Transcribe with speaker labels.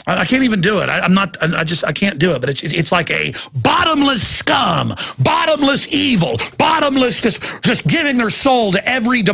Speaker 1: I can't even do it. I can't do it. But it's like a bottomless scum, bottomless evil, bottomless just giving their soul to every